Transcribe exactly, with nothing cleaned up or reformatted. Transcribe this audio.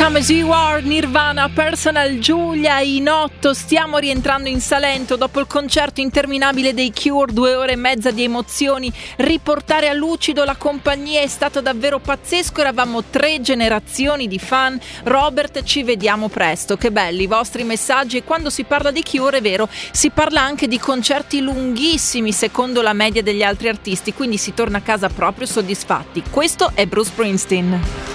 Come As You Are, Nirvana, Personal, Giulia in otto. Stiamo rientrando in Salento dopo il concerto interminabile dei Cure, due ore e mezza di emozioni. Riportare a lucido la compagnia è stato davvero pazzesco, eravamo tre generazioni di fan. Robert, ci vediamo presto, che belli i vostri messaggi. E quando si parla di Cure, è vero, si parla anche di concerti lunghissimi secondo la media degli altri artisti, quindi si torna a casa proprio soddisfatti. Questo è Bruce Springsteen.